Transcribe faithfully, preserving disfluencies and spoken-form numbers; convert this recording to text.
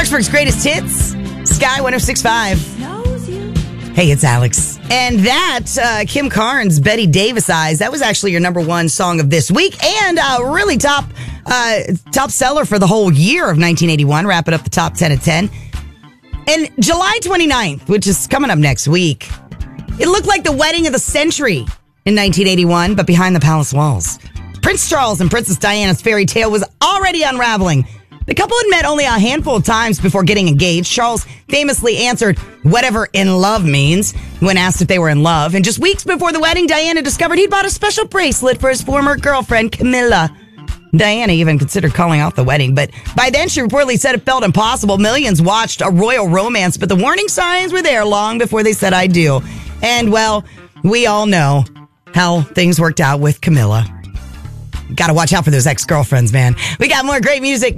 Roxburgh's greatest hits, Sky one oh six point five. Hey, it's Alex. And that, uh, Kim Carnes, Betty Davis Eyes, that was actually your number one song of this week and uh, really top uh, top seller for the whole year of nineteen eighty-one, wrapping up the top ten at ten. And July twenty-ninth, which is coming up next week, it looked like the wedding of the century in nineteen eighty-one, but behind the palace walls. Prince Charles and Princess Diana's fairy tale was already unraveling. The couple had met only a handful of times before getting engaged. Charles famously answered whatever in love means when asked if they were in love. And just weeks before the wedding, Diana discovered he'd bought a special bracelet for his former girlfriend, Camilla. Diana even considered calling off the wedding, but by then she reportedly said it felt impossible. Millions watched a royal romance, but the warning signs were there long before they said I do. And, well, we all know how things worked out with Camilla. Got to watch out for those ex-girlfriends, man. We got more great music.